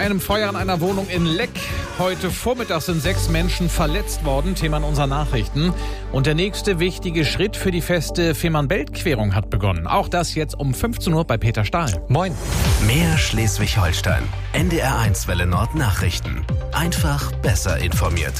einem Feuer in einer Wohnung in Leck. Heute Vormittag sind 6 Menschen verletzt worden. Thema in unseren Nachrichten. Und der nächste wichtige Schritt für die feste Fehmarn-Belt-Querung hat begonnen. Auch das jetzt um 15 Uhr bei Peter Stahl. Moin. Mehr Schleswig-Holstein. NDR1 Welle Nord Nachrichten. Einfach besser informiert.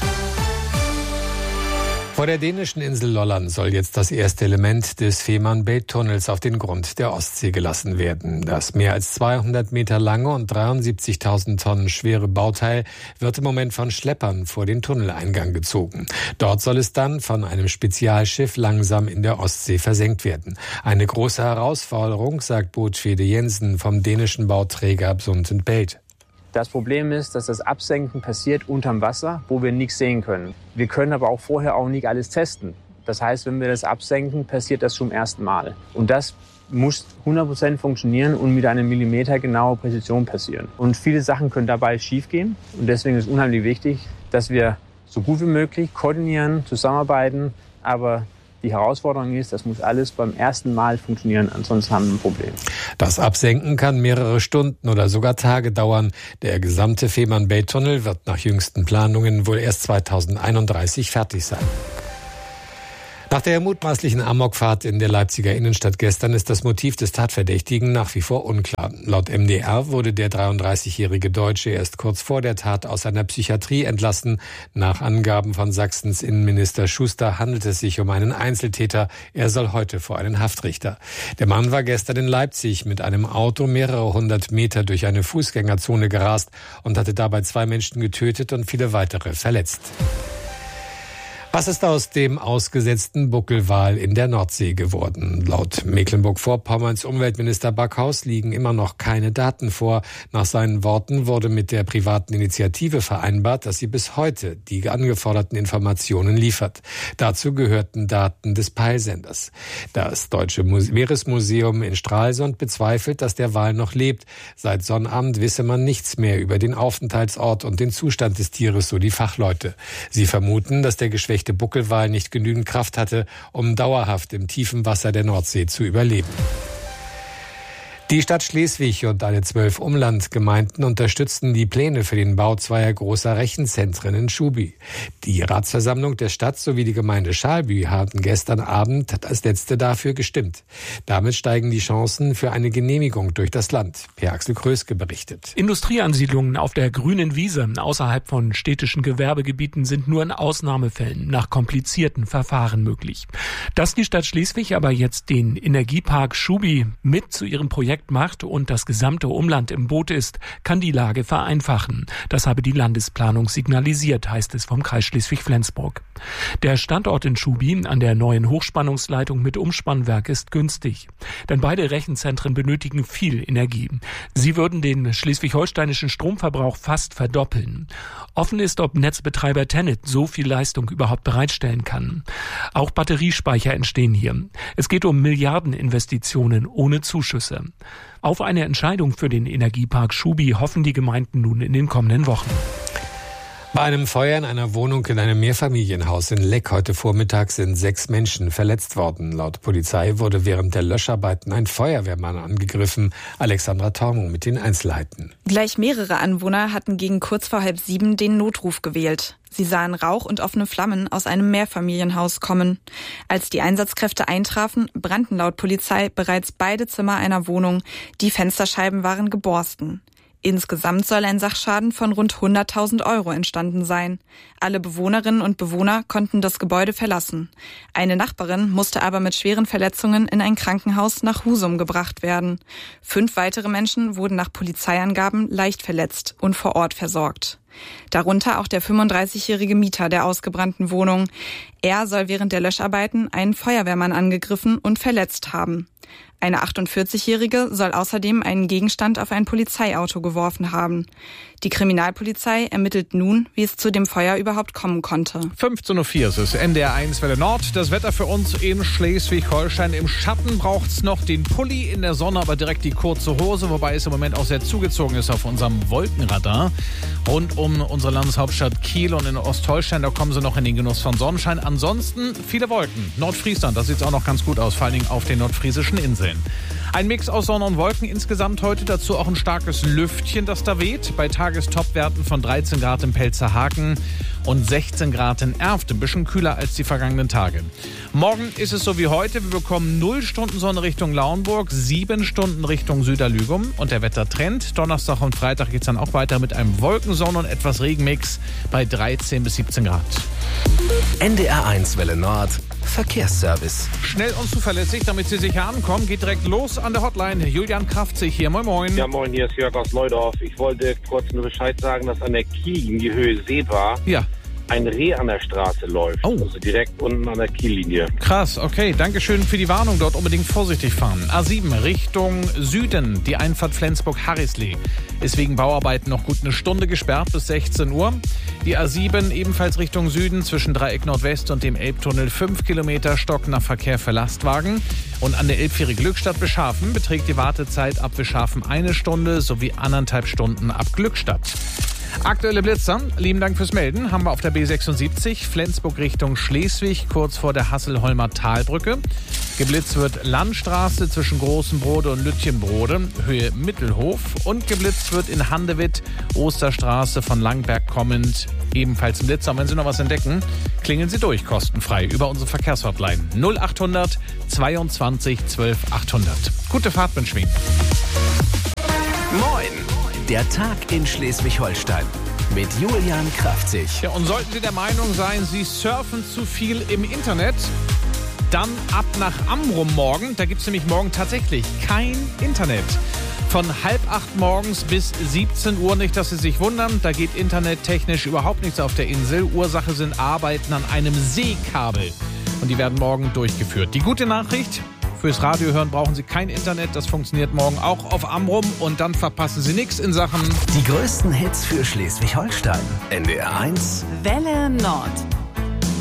Vor der dänischen Insel Lolland soll jetzt das erste Element des Fehmarn-Belt-Tunnels auf den Grund der Ostsee gelassen werden. Das mehr als 200 Meter lange und 73.000 Tonnen schwere Bauteil wird im Moment von Schleppern vor den Tunneleingang gezogen. Dort soll es dann von einem Spezialschiff langsam in der Ostsee versenkt werden. Eine große Herausforderung, sagt Bodfede Jensen vom dänischen Bauträger Sund & Bælt. Das Problem ist, dass das Absenken passiert unterm Wasser, wo wir nichts sehen können. Wir können aber auch vorher auch nicht alles testen. Das heißt, wenn wir das absenken, passiert das zum ersten Mal. Und das muss 100% funktionieren und mit einer millimetergenauen Präzision passieren. Und viele Sachen können dabei schiefgehen. Und deswegen ist es unheimlich wichtig, dass wir so gut wie möglich koordinieren, zusammenarbeiten. Aber die Herausforderung ist, das muss alles beim ersten Mal funktionieren, ansonsten haben wir ein Problem. Das Absenken kann mehrere Stunden oder sogar Tage dauern. Der gesamte Fehmarn-Belt-Tunnel wird nach jüngsten Planungen wohl erst 2031 fertig sein. Nach der mutmaßlichen Amokfahrt in der Leipziger Innenstadt gestern ist das Motiv des Tatverdächtigen nach wie vor unklar. Laut MDR wurde der 33-jährige Deutsche erst kurz vor der Tat aus einer Psychiatrie entlassen. Nach Angaben von Sachsens Innenminister Schuster handelt es sich um einen Einzeltäter. Er soll heute vor einen Haftrichter. Der Mann war gestern in Leipzig mit einem Auto mehrere hundert Meter durch eine Fußgängerzone gerast und hatte dabei 2 Menschen getötet und viele weitere verletzt. Was ist aus dem ausgesetzten Buckelwal in der Nordsee geworden? Laut Mecklenburg-Vorpommerns Umweltminister Backhaus liegen immer noch keine Daten vor. Nach seinen Worten wurde mit der privaten Initiative vereinbart, dass sie bis heute die angeforderten Informationen liefert. Dazu gehörten Daten des Peilsenders. Das Deutsche Meeresmuseum in Stralsund bezweifelt, dass der Wal noch lebt. Seit Sonnabend wisse man nichts mehr über den Aufenthaltsort und den Zustand des Tieres, so die Fachleute. Sie vermuten, dass der geschwächte Buckelwal nicht genügend Kraft hatte, um dauerhaft im tiefen Wasser der Nordsee zu überleben. Die Stadt Schleswig und alle 12 Umlandgemeinden unterstützten die Pläne für den Bau 2 großer Rechenzentren in Schubi. Die Ratsversammlung der Stadt sowie die Gemeinde Schalby haben gestern Abend als letzte dafür gestimmt. Damit steigen die Chancen für eine Genehmigung durch das Land. Per Axel Kröske berichtet. Industrieansiedlungen auf der grünen Wiese außerhalb von städtischen Gewerbegebieten sind nur in Ausnahmefällen nach komplizierten Verfahren möglich. Dass die Stadt Schleswig aber jetzt den Energiepark Schubi mit zu ihrem Projekt macht und das gesamte Umland im Boot ist, kann die Lage vereinfachen. Das habe die Landesplanung signalisiert, heißt es vom Kreis Schleswig-Flensburg. Der Standort in Schubi an der neuen Hochspannungsleitung mit Umspannwerk ist günstig. Denn beide Rechenzentren benötigen viel Energie. Sie würden den schleswig-holsteinischen Stromverbrauch fast verdoppeln. Offen ist, ob Netzbetreiber TenneT so viel Leistung überhaupt bereitstellen kann. Auch Batteriespeicher entstehen hier. Es geht um Milliardeninvestitionen ohne Zuschüsse. Auf eine Entscheidung für den Energiepark Schubi hoffen die Gemeinden nun in den kommenden Wochen. Bei einem Feuer in einer Wohnung in einem Mehrfamilienhaus in Leck heute Vormittag sind 6 Menschen verletzt worden. Laut Polizei wurde während der Löscharbeiten ein Feuerwehrmann angegriffen. Alexandra Tormo mit den Einzelheiten. Gleich mehrere Anwohner hatten gegen kurz vor 6:30 den Notruf gewählt. Sie sahen Rauch und offene Flammen aus einem Mehrfamilienhaus kommen. Als die Einsatzkräfte eintrafen, brannten laut Polizei bereits beide Zimmer einer Wohnung. Die Fensterscheiben waren geborsten. Insgesamt soll ein Sachschaden von rund 100.000 € entstanden sein. Alle Bewohnerinnen und Bewohner konnten das Gebäude verlassen. Eine Nachbarin musste aber mit schweren Verletzungen in ein Krankenhaus nach Husum gebracht werden. 5 weitere Menschen wurden nach Polizeiangaben leicht verletzt und vor Ort versorgt. Darunter auch der 35-jährige Mieter der ausgebrannten Wohnung. Er soll während der Löscharbeiten einen Feuerwehrmann angegriffen und verletzt haben. Eine 48-Jährige soll außerdem einen Gegenstand auf ein Polizeiauto geworfen haben. Die Kriminalpolizei ermittelt nun, wie es zu dem Feuer überhaupt kommen konnte. 15:04 Uhr, es ist NDR1 Welle Nord. Das Wetter für uns in Schleswig-Holstein. Im Schatten braucht's noch den Pulli, in der Sonne aber direkt die kurze Hose, wobei es im Moment auch sehr zugezogen ist auf unserem Wolkenradar. Rund um unsere Landeshauptstadt Kiel und in Ostholstein, da kommen sie noch in den Genuss von Sonnenschein. Ansonsten viele Wolken. Nordfriesland, da sieht's auch noch ganz gut aus, vor allen Dingen auf den nordfriesischen Inseln. trocknen. Ein Mix aus Sonne und Wolken insgesamt heute, dazu auch ein starkes Lüftchen, das da weht. Bei Tagestopwerten von 13 Grad im Pelzerhaken und 16 Grad in Erft. Ein bisschen kühler als die vergangenen Tage. Morgen ist es so wie heute. Wir bekommen 0 Stunden Sonne Richtung Lauenburg, 7 Stunden Richtung Süderlügum. Und der Wettertrend, Donnerstag und Freitag geht es dann auch weiter mit einem Wolkensonnen- und etwas Regenmix bei 13 bis 17 Grad. NDR1 Welle Nord, Verkehrsservice. Schnell und zuverlässig, damit Sie sicher ankommen, geht direkt los an der Hotline. Julian Kraftzig hier, moin moin. Ja moin, hier ist Jörg aus Neudorf. Ich wollte kurz nur Bescheid sagen, dass an der Kiellinie Höhe Seebar ein Reh an der Straße läuft. Also direkt unten an der Kiellinie. Krass, okay. Dankeschön für die Warnung. Dort unbedingt vorsichtig fahren. A7 Richtung Süden. Die Einfahrt Flensburg-Harrisley ist wegen Bauarbeiten noch gut eine Stunde gesperrt bis 16 Uhr. Die A7 ebenfalls Richtung Süden zwischen Dreieck Nordwest und dem Elbtunnel 5 Kilometer stockender Verkehr für Lastwagen. Und an der Elbfähre Glückstadt-Beschafen beträgt die Wartezeit ab Beschafen 1 Stunde sowie 1,5 Stunden ab Glückstadt. Aktuelle Blitzer, lieben Dank fürs Melden, haben wir auf der B76 Flensburg Richtung Schleswig, kurz vor der Hasselholmer Talbrücke. Geblitzt wird Landstraße zwischen Großenbrode und Lütjenbrode, Höhe Mittelhof. Und geblitzt wird in Handewitt, Osterstraße von Langberg kommend, ebenfalls ein Blitzer. Und wenn Sie noch was entdecken, klingeln Sie durch, kostenfrei, über unsere Verkehrshotline 0800 22 12 800. Gute Fahrt wünschen wir Ihnen. Moin! Der Tag in Schleswig-Holstein mit Julian Kraftzig. Ja, und sollten Sie der Meinung sein, Sie surfen zu viel im Internet, dann ab nach Amrum morgen. Da gibt es nämlich morgen tatsächlich kein Internet. Von 7:30 morgens bis 17 Uhr, nicht, dass Sie sich wundern. Da geht internettechnisch überhaupt nichts auf der Insel. Ursache sind Arbeiten an einem Seekabel. Und die werden morgen durchgeführt. Die gute Nachricht: Fürs Radio hören brauchen Sie kein Internet. Das funktioniert morgen auch auf Amrum. Und dann verpassen Sie nichts in Sachen Die größten Hits für Schleswig-Holstein. NDR1 Welle Nord.